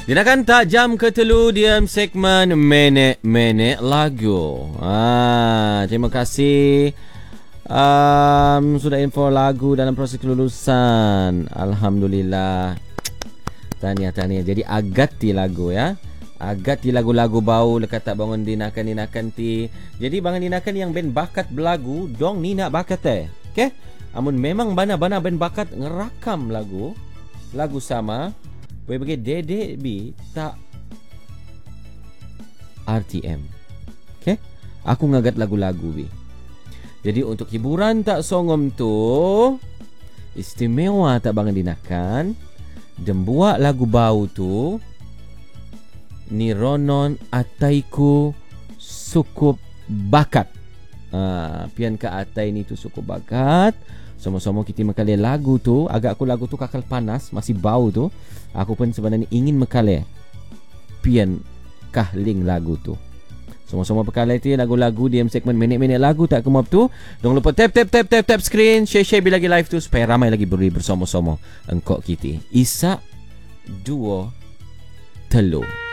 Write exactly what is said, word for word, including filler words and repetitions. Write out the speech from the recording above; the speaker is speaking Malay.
Dinakan tak jam ke telu diam segmen Menek-Menek Lagu. Ah, terima kasih. Um, sudah info lagu dalam proses kelulusan. Alhamdulillah. Tahniah, tahniah. Jadi agati lagu ya. Agati lagu-lagu bau lekat tak bangun dinakan-dinakan ti. Jadi bangun dinakan yang ben bakat belagu, dong ni nak bakat eh. Okay? Amun memang bana-bana ben bakat ngerakam lagu, lagu sama. Boleh bagi dedek bi tak R T M. Okay? Aku ngagat lagu-lagu bi. Jadi untuk hiburan tak songom tu istimewa tak bangun dinakan. Dan buat lagu bau tu ni ronon ataiku cukup bakat. Ah, pian ke atai ni tu cukup bakat. Sama-sama kita mekale lagu tu. Agak aku lagu tu kakal panas, masih bau tu. Aku pun sebenarnya ingin mekale pian kahling lagu tu. Sama-sama berkala itu lagu-lagu di segmen Menek-Menek Lagu tak kemap tu. Jangan lupa tap tap tap tap tap screen, share-share bila lagi live tu supaya ramai lagi beri bersama-sama engkau kita. Isa dua telu.